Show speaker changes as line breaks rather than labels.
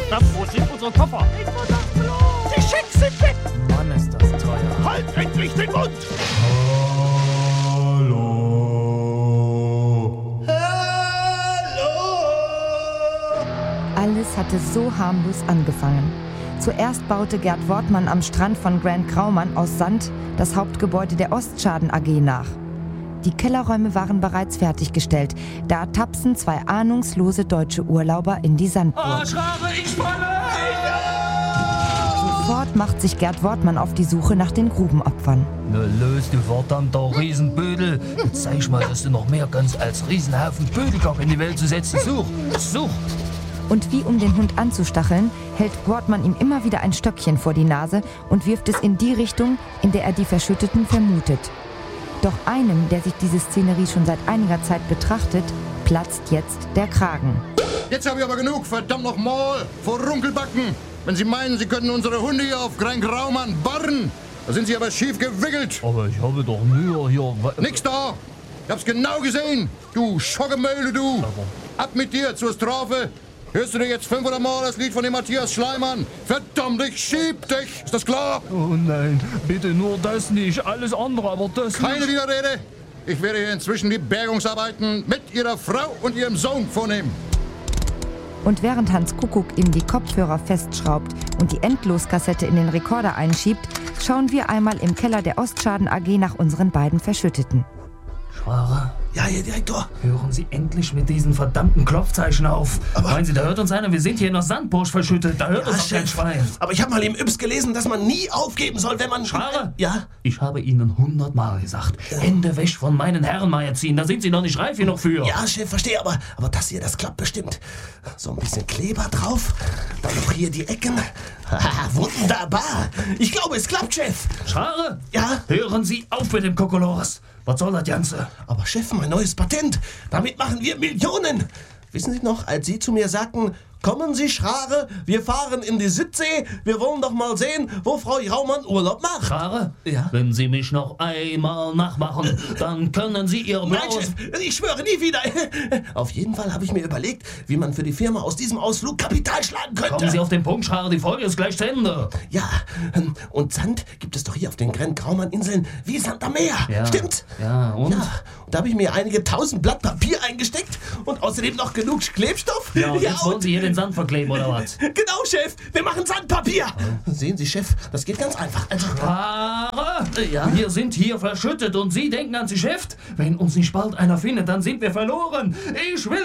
Verdammt, wo sind unsere Koffer?
Die Schecks sind weg!
Mann, ist das teuer.
Halt endlich den Mund!
Alles hatte so harmlos angefangen. Zuerst baute Gerd Wortmann am Strand von Grand Graumann aus Sand das Hauptgebäude der Ostschaden AG nach. Die Kellerräume waren bereits fertiggestellt. Da tapsen zwei ahnungslose deutsche Urlauber in die Sandburg.
Schrare, ich falle!
Sofort macht sich Gerd Wortmann auf die Suche nach den Grubenopfern.
Na los, du verdammter Riesenbödel. Jetzt zeig ich mal, dass du noch mehr kannst, als Riesenhaufen Bödelkopf in die Welt zu setzen. Such!
Und wie um den Hund anzustacheln, hält Wortmann ihm immer wieder ein Stöckchen vor die Nase und wirft es in die Richtung, in der er die Verschütteten vermutet. Doch einem, der sich diese Szenerie schon seit einiger Zeit betrachtet, platzt jetzt der Kragen.
Jetzt habe ich aber genug, verdammt nochmal, vor Runkelbacken. Wenn Sie meinen, Sie können unsere Hunde hier auf Grand Graumann barren, da sind Sie aber schief gewickelt.
Aber ich habe doch nur hier...
Nix da! Ich hab's genau gesehen, du Schoggemöhle, du! Ab mit dir zur Strafe! Hörst du dir jetzt 500 Mal das Lied von dem Matthias Schleimann? Verdammt, ich schieb dich! Ist das klar?
Oh nein, bitte nur das nicht. Alles andere, aber das
Keine
nicht.
Widerrede! Ich werde hier inzwischen die Bergungsarbeiten mit Ihrer Frau und Ihrem Sohn vornehmen.
Und während Hans Kuckuck ihm die Kopfhörer festschraubt und die Endloskassette in den Rekorder einschiebt, schauen wir einmal im Keller der Ostschaden AG nach unseren beiden Verschütteten.
Schware,
Ja, Herr Direktor.
hören Sie endlich mit diesen verdammten Klopfzeichen auf. Meinen Sie, da hört uns einer? Wir sind hier in der Sandburg verschüttet. Da hört uns doch kein Schwein.
Aber ich habe mal im Yps gelesen, dass man nie aufgeben soll, wenn man...
Schware?
Ja?
Ich habe Ihnen 100-mal gesagt, Hände weg von meinen Herren mal erziehen. Da sind Sie noch nicht reif genug für.
Ja, Chef, verstehe, aber das hier, das klappt bestimmt. So ein bisschen Kleber drauf, dann noch hier die Ecken. Haha, wunderbar. Ich glaube, es klappt, Chef.
Schware?
Ja?
Hören Sie auf mit dem Kokolores. Was soll das Ganze?
Aber Chef, mein neues Patent. Damit machen wir Millionen. Wissen Sie noch, als Sie zu mir sagten, kommen Sie, Schrare, wir fahren in die Südsee, wir wollen doch mal sehen, wo Frau Raumann Urlaub macht.
Schware?
Ja?
Wenn Sie mich noch einmal nachmachen, dann können Sie Ihr
Nein,
blaues...
Chef, ich schwöre nie wieder. Auf jeden Fall habe ich mir überlegt, wie man für die Firma aus diesem Ausflug Kapital schlagen könnte.
Kommen Sie auf den Punkt, Schware, die Folge ist gleich zu Ende.
Ja, und Sand gibt es doch hier auf den Grand Graumann-Inseln wie Sand am Meer.
Ja.
Stimmt?
Ja, und?
Ja, und da habe ich mir einige 1000 Blatt Papier eingesteckt und außerdem noch genug Klebstoff.
Ja, und jetzt wollen Sie hier den Sand verkleben, oder was?
Genau, Chef, wir machen Sandpapier. Sehen Sie, Chef, das geht ganz einfach. Also,
Schware!
Ja?
Wir sind hier verschüttet und Sie denken ans Geschäft. Wenn uns nicht bald einer findet, dann sind wir verloren. Ich will